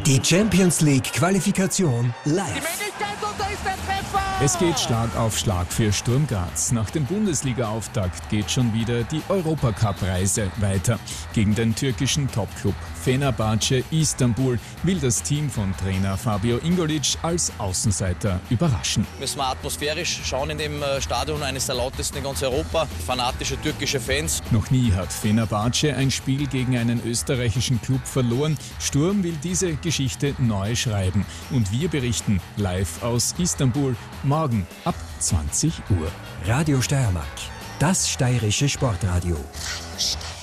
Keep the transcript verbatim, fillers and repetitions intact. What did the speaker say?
Die Champions League Qualifikation live. Die Möglichkeit und da ist der Treffer! Es geht Schlag auf Schlag für Sturm Graz. Nach dem Bundesliga-Auftakt geht schon wieder die Europacup-Reise weiter. Gegen den türkischen Topclub Fenerbahce Istanbul will das Team von Trainer Fabio Ingolic als Außenseiter überraschen. Müssen wir atmosphärisch schauen in dem Stadion, eines der lautesten in ganz Europa. Fanatische türkische Fans. Noch nie hat Fenerbahce ein Spiel gegen einen österreichischen Club verloren. Sturm will diese Geschichte neu schreiben. Und wir berichten live aus Istanbul morgen ab zwanzig Uhr. Radio Steiermark, das steirische Sportradio. Radio Steiermark.